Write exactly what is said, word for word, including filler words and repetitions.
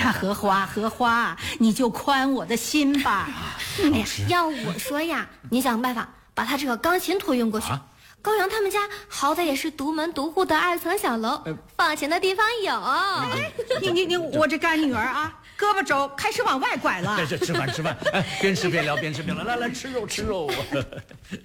呀，荷花，荷花，你就宽我的心吧。 哎呀，要我说呀，你想办法把他这个钢琴托运过去。啊，高阳他们家好歹也是独门独户的二层小楼，呃、放钱的地方有。 哎，你你你，我这干女儿啊，胳膊肘开始往外拐了。 这这吃饭吃饭，边吃边聊，边吃边聊，来来吃肉吃肉。